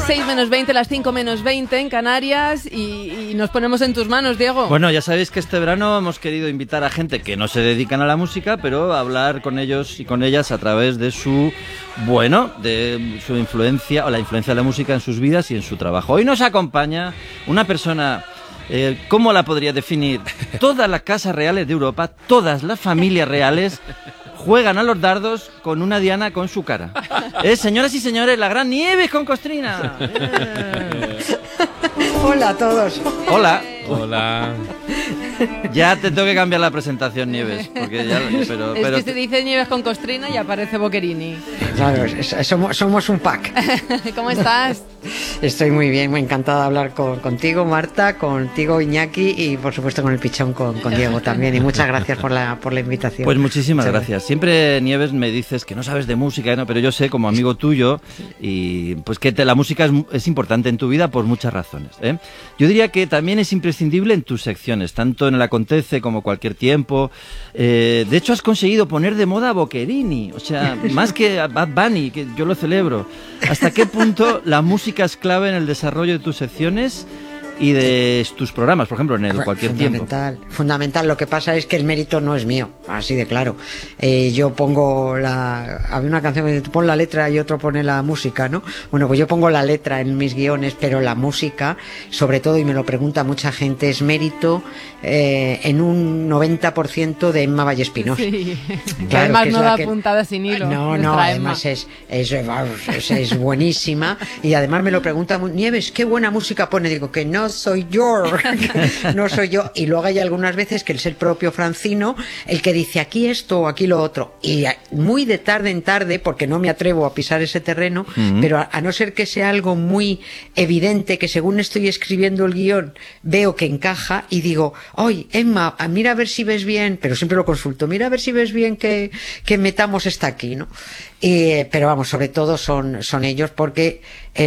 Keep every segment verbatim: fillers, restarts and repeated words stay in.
seis menos veinte, las cinco menos veinte en Canarias y, y nos ponemos en tus manos, Diego. Bueno, ya sabéis que este verano hemos querido invitar a gente que no se dedican a la música, pero a hablar con ellos y con ellas a través de su, bueno, de su influencia o la influencia de la música en sus vidas y en su trabajo. Hoy nos acompaña una persona... Eh, ¿Cómo la podría definir? Todas las casas reales de Europa, todas las familias reales juegan a los dardos con una diana con su cara. Eh, señoras y señores, la gran Nieves con Costrina. Eh. Hola a todos. Hola. Hola. Ya te tengo que cambiar la presentación, Nieves. Porque ya, pero, es pero... que se dice Nieves con Costrina y aparece Boquerini. Claro, es, es, somos, somos un pack. ¿Cómo estás? Estoy muy bien, muy encantada de hablar con, contigo, Marta, contigo, Iñaki, y por supuesto con el pichón, con, con Diego también. Y muchas gracias por la, por la invitación. Pues muchísimas gracias. Siempre, Nieves, me dices que no sabes de música, ¿no? Pero yo sé, como amigo tuyo, y pues que te, la música es, es importante en tu vida por muchas razones, ¿eh? Yo diría que también es imprescindible en tus secciones, tanto en el Acontece como Cualquier Tiempo. Eh, de hecho, has conseguido poner de moda a Boquerini, o sea, más que a Bad Bunny, que yo lo celebro. ¿Hasta qué punto la música es clave en el desarrollo de tus secciones y de tus programas, por ejemplo, en el Cualquier fundamental, Tiempo? Fundamental. Lo que pasa es que el mérito no es mío, así de claro. Eh, yo pongo la... Había una canción que dice, pon la letra y otro pone la música, ¿no? Bueno, pues yo pongo la letra en mis guiones, pero la música, sobre todo, y me lo pregunta mucha gente, es mérito eh, en un noventa por ciento de Emma Vallespinós. Sí. Claro, además que no es da que... puntada sin hilo. No, no, además es, es, es, es buenísima. Y además me lo pregunta, Nieves, ¿qué buena música pone? Digo, que no soy yo, no soy yo. Y luego hay algunas veces que es el propio Francino el que dice aquí esto o aquí lo otro. Y muy de tarde en tarde, porque no me atrevo a pisar ese terreno, uh-huh. pero a, a no ser que sea algo muy evidente, que según estoy escribiendo el guión, veo que encaja y digo, oye, Emma, mira a ver si ves bien, pero siempre lo consulto, mira a ver si ves bien que, que metamos esta aquí, ¿no? Eh, pero vamos, sobre todo son, son ellos porque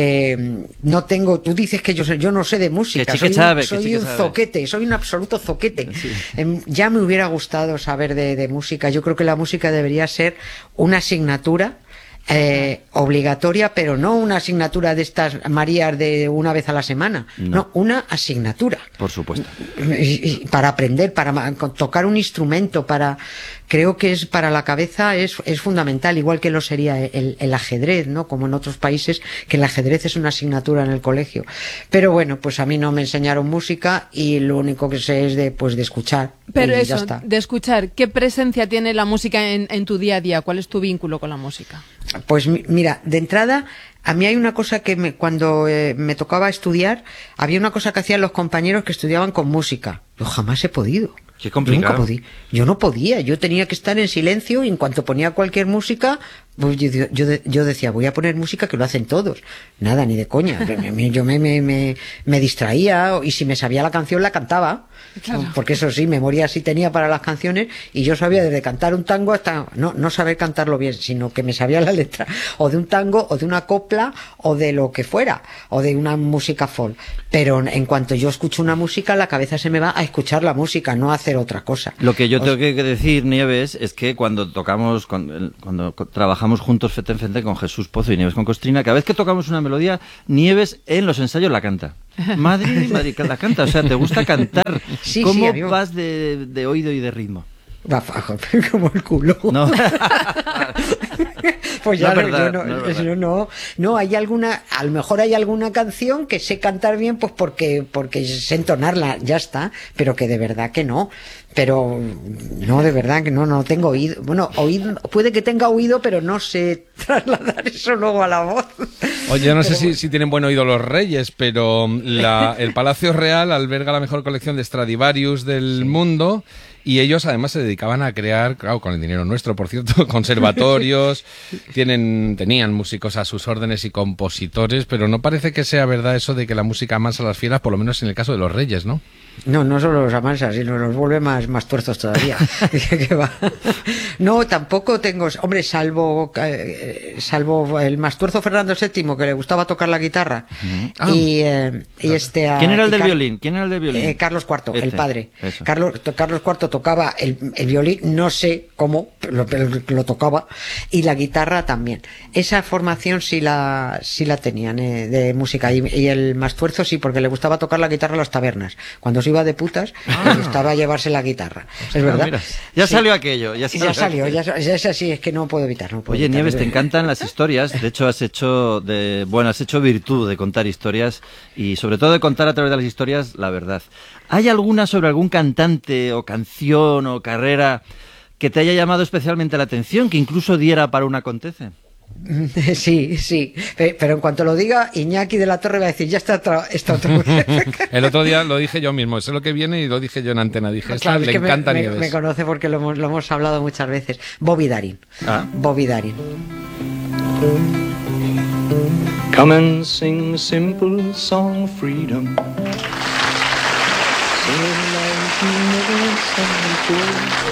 eh, no tengo, tú dices que yo, yo no sé de música, que soy, sabe, un, soy que un sabe. zoquete, soy un absoluto zoquete. Sí. Eh, ya me hubiera gustado saber de, de música. Yo creo que la música debería ser una asignatura Eh, obligatoria, pero no una asignatura de estas Marías de una vez a la semana, no, no una asignatura. Por supuesto. Y, y para aprender, para tocar un instrumento, para creo que es para la cabeza es, es fundamental, igual que lo sería el, el ajedrez, ¿no? Como en otros países, que el ajedrez es una asignatura en el colegio. Pero bueno, pues a mí no me enseñaron música y lo único que sé es de, pues de escuchar. Pero y eso, ya está. de escuchar, ¿qué presencia tiene la música en, en tu día a día? ¿Cuál es tu vínculo con la música? Pues mira, de entrada, a mí hay una cosa que me, cuando eh, me tocaba estudiar, había una cosa que hacían los compañeros que estudiaban con música. Yo jamás he podido. Qué complicado. Yo, nunca podía. Yo no podía, yo tenía que estar en silencio y en cuanto ponía cualquier música, pues yo, yo, yo decía, voy a poner música que lo hacen todos. Nada, ni de coña. Yo me, me, me, me distraía y si me sabía la canción la cantaba. Claro. Porque eso sí, memoria sí tenía para las canciones y yo sabía desde cantar un tango hasta no, no saber cantarlo bien, sino que me sabía la letra o de un tango o de una copla o de lo que fuera o de una música folk. Pero en cuanto yo escucho una música, la cabeza se me va a escuchar la música, no a hacer otra cosa. Lo que yo o tengo sea, que decir, Nieves, es que cuando tocamos, cuando, cuando trabajamos juntos frente en frente con Jesús Pozo y Nieves con Costrina, cada vez que tocamos una melodía, Nieves en los ensayos la canta. Madrid, Madrid, la canta, o sea, te gusta cantar. Sí, ¿Cómo sí, vas de, de oído y de ritmo? Va, como el culo. No. Pues ya no, no, verdad, no, no, no, no, no, hay alguna, a lo mejor hay alguna canción que sé cantar bien, pues porque, porque sé entonarla, ya está, pero que de verdad que no. Pero no, de verdad que no, no tengo oído. Bueno, oído, puede que tenga oído, pero no sé trasladar eso luego a la voz. Oye, yo no pero sé bueno. si, si tienen buen oído los Reyes, pero la, el Palacio Real alberga la mejor colección de Stradivarius del sí. mundo. Y ellos además se dedicaban a crear, claro, con el dinero nuestro, por cierto, conservatorios, tienen, tenían músicos a sus órdenes y compositores, pero no parece que sea verdad eso de que la música amansa a las fieras, por lo menos en el caso de los Reyes, ¿no? No, no solo los amansa, sino los vuelve más, más tuerzos todavía. ¿Qué va? No, tampoco tengo, hombre, salvo, eh, salvo el mastuerzo Fernando séptimo, que le gustaba tocar la guitarra, uh-huh. ah, y, eh, y este... ¿Quién era el del Car- violín? ¿Quién era el del violín? Eh, Carlos cuarto, este, el padre. Eso. Carlos, Carlos cuarto tocaba el, el violín, no sé cómo, lo, lo tocaba, y la guitarra también. Esa formación sí la, sí la tenían eh, de música, y, y el Mastuerzo sí, porque le gustaba tocar la guitarra en las tabernas. Cuando se iba de putas, le gustaba llevarse la guitarra. Es verdad. Mira, ya Sí. salió aquello. Ya salió, Ya salió, ya, ya es así, es que no puedo evitar. No puedo Oye, evitar. Nieves, te encantan las historias. De hecho, has hecho de, bueno, has hecho virtud de contar historias y sobre todo de contar a través de las historias la verdad. ¿Hay alguna sobre algún cantante o canción o carrera que te haya llamado especialmente la atención, que incluso diera para un acontece? Sí, sí, pero en cuanto lo diga, Iñaki de la Torre va a decir, ya está, tra- está otro. El otro día lo dije yo mismo, sé lo que viene y lo dije yo en antena. Dije, esta Claro, es le que me- encanta me, Nieves. me conoce porque lo hemos, lo hemos hablado muchas veces. Bobby Darin. Ah. Bobby Darin. Come and sing a simple song of freedom. Sing it like you never sang before.